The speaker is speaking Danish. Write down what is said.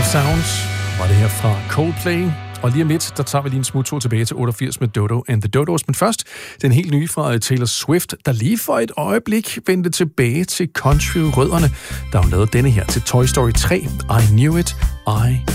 Sounds var det her fra Coldplay. Og lige om lidt, der tager vi lige en smuttur tilbage til 88 med Dodo and the Dodos. Men først, den helt nye fra Taylor Swift, der lige for et øjeblik vendte tilbage til country-rødderne, da hun lavede denne her til Toy Story 3. I Knew It, I